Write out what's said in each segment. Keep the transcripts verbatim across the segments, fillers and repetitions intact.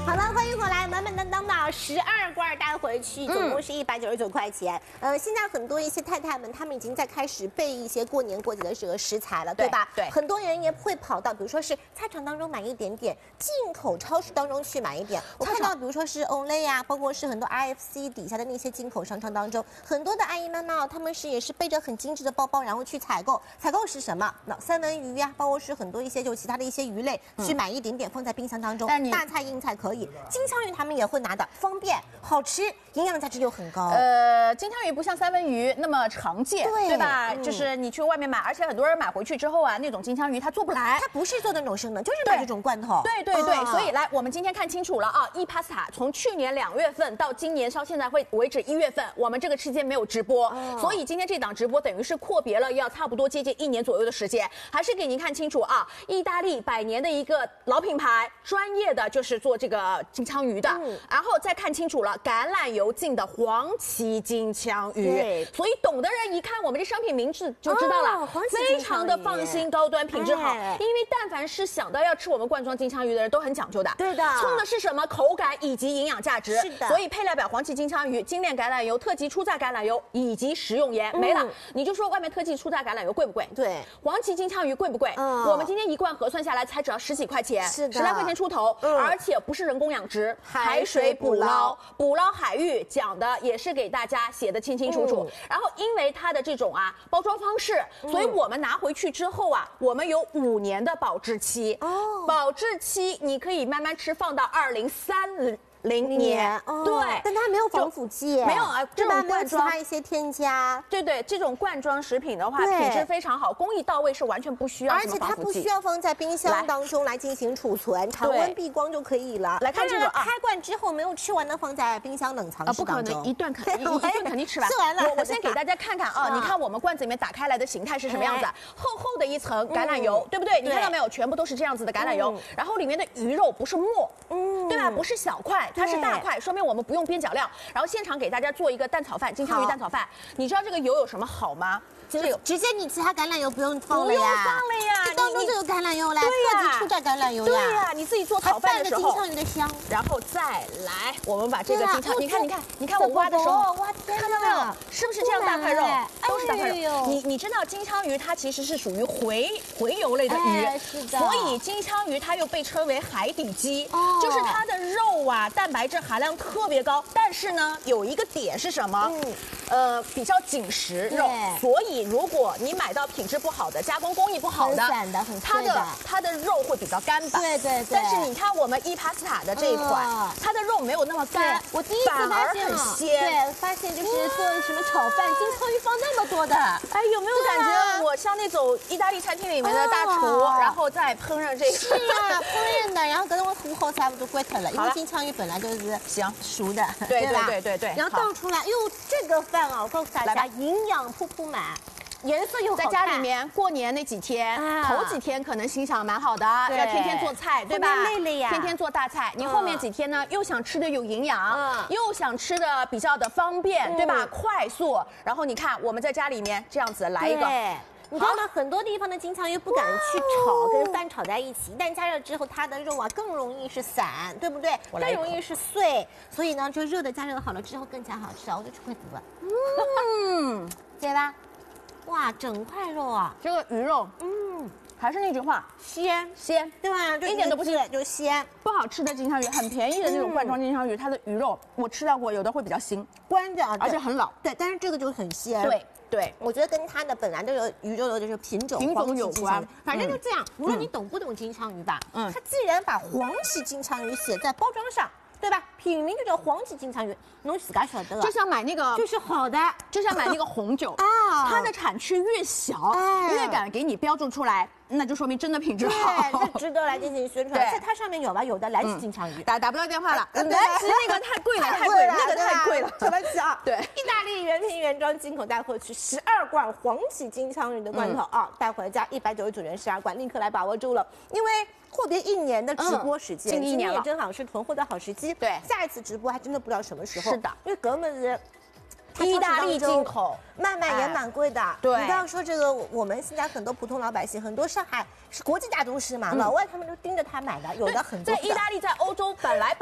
好了，欢迎回来，满满当当的十二罐带回去，总共是一百九十九块钱。嗯、呃，现在很多一些太太们，她们已经在开始备一些过年过节的这个食材了，对吧？ 对。对很多人也会跑到，比如说是菜场当中买一点点，进口超市当中去买一点。我看到，比如说是 Olay 啊，包括是很多 I F C 底下的那些进口商场当中，很多的阿姨妈妈，她们是也是背着很精致的包包，然后去采购。采购是什么？那三文鱼呀、啊，包括是很多一些就其他的一些鱼类，嗯、去买一点点放在冰箱当中。大菜硬菜可以。金枪鱼他们也会拿的，方便、好吃，营养价值又很高。 呃，金枪鱼不像三文鱼那么常见， 对, 对吧、嗯？就是你去外面买，而且很多人买回去之后啊，那种金枪鱼它做不来， 它不是做那种生的，就是买这种罐头。 对对对，嗯、所以来，我们今天看清楚了啊 ，ePasta 从去年两月份到今年到现在会为止一月份，我们这个期间没有直播，哦、所以今天这档直播等于是阔别了要差不多接近一年左右的时间，还是给您看清楚啊，意大利百年的一个老品牌，专业的就是做这个金枪鱼的。嗯、然后再看清楚了，橄榄油浸的黄鳍金枪鱼，所以懂的人一看我们这商品名字就知道了，哦、非常的放心，高端，品质好。哎、因为但凡是想到要吃我们罐装金枪鱼的人都很讲究的， 对的， 冲的是什么口感以及营养价值。 是的， 所以配料表黄鳍金枪鱼、精炼橄榄油、特级初榨橄榄油以及食用盐、嗯、没了。你就说外面特级初榨橄榄油贵不贵？ 对， 黄鳍金枪鱼贵不贵？嗯，我们今天一罐核算下来才只要十几块钱， 是的， 十来块钱出头，嗯、而且不是人工养殖。海水捕捞，捕捞海域讲的也是给大家写的清清楚楚。嗯、然后因为它的这种啊包装方式，嗯、所以我们拿回去之后啊，我们有五年的保质期。哦，保质期你可以慢慢吃，放到二零三零年， 哦、 对， 但它没有防腐剂， 没有啊，这种罐装其他一些添加， 对对，这种罐装食品的话，品质非常好，工艺到位，是完全不需要什么防腐剂， 而且它不需要放在冰箱当中来进行储存，常温避光就可以了。 来看这个啊， 开罐之后没有吃完的放在冰箱冷藏室当中， 不可能一段肯一顿肯定吃完。 吃完了， 我我先给大家看看啊，你看我们罐子里面打开来的形态是什么样子？厚厚的一层橄榄油，对不对？你看到没有？全部都是这样子的橄榄油，然后里面的鱼肉不是沫，嗯，对吧？不是小块，它是大块。说明我们不用边角料，然后现场给大家做一个蛋炒饭，金枪鱼蛋炒饭。你知道这个油有什么好吗？ 这个直接你其他橄榄油不用放了呀， 不用放了呀， 这当中就有橄榄油啦，特级初榨橄榄油呀， 对呀，你自己做炒饭的时候， 金枪鱼的香， 然后再来，我们把这个金枪，你看你看你看我挖的时候， 哇天， 看到没有？是不是这样大块肉？都是大块肉。你你知道金枪鱼它其实是属于洄洄游类的鱼， 是的， 所以金枪鱼它又被称为海底鸡，就是它的肉啊蛋白质含量特别高，但是呢有一个点是什么？嗯，呃比较紧实肉，所以如果你买到品质不好的、加工工艺不好的， 很的很它的它的肉会比较干巴。 对对对。 但是你看我们ePasta的这一款，哦、它的肉没有那么干， 我第一次发现很鲜。 对，发现就是做什么炒饭，金枪鱼放那么多的。 哎，有没有感觉我像那种意大利餐厅里面的大厨，哦、然后再烹饪这个？ 是啊，烹饪的，然后跟我糊好差不多关掉了，因为金枪鱼本来就是行熟的， 对对吧？ 对对对。 然后倒出来，哟，这个饭啊，我告诉大家，营养铺铺满。颜色又好看， 在家里面过年那几天，啊、头几天可能心想蛮好的，要天天做菜，对吧？ 累了呀， 天天做大菜。你后面几天呢，又想吃的有营养，嗯、又想吃的比较的方便，嗯、对吧？快速。然后你看我们在家里面这样子来一个。 你知道吗？很多地方的金枪鱼不敢去炒，跟饭炒在一起，一旦加热之后，它的肉啊更容易是散，对不对？更容易是碎，所以呢，就热的加热好了之后更加好吃啊！我就吃筷子吧。嗯，对吧？哇，整块肉啊， 这个鱼肉，嗯，还是那句话， 鲜鲜， 对吧？ 一点都不腥， 就鲜。 不好吃的金枪鱼，很便宜的那种罐装金枪鱼，它的鱼肉我吃到过，有的会比较腥， 关着， 而且很老。 对，但是这个就很鲜。 对。对， 我觉得跟它的本来这个鱼肉的就是品种品种有关， 反正就这样。无论你懂不懂金枪鱼吧，嗯，它既然把黄鳍金枪鱼写在包装上，对吧？品名就叫黄鳍金枪鱼，侬自家晓得， 就像买那个， 就是好的， 就像买那个红酒啊，它的产区越小，越敢给你标注出来。那就说明真的品质好， 对，这值得来进行宣传。在它上面有吧？有的蓝鳍金枪鱼， 打打不到电话了。蓝鳍那个太贵了，太贵了，那个太贵了， 对不起啊。 对， 意大利原瓶原装进口带回去十二罐黄鳍金枪鱼的罐头啊，带回家一百九十九元十二罐，立刻来把握住了，因为阔别一年的直播时间，今年也正好是囤货的好时机。 对， 下一次直播还真的不知道什么时候。 是的， 因为根本是。 意大利进口， 卖卖也蛮贵的。 对， 你不要说这个，我们现在很多普通老百姓，很多上海是国际大都市嘛，老外他们就盯着它买的，有的很多。 在意大利，在欧洲本来本土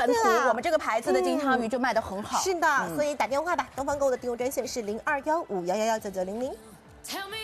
我们这个牌子的金枪鱼就卖得很好。 是的，所以打电话吧，东方购物的订购专线是零二幺五幺幺幺九九零零。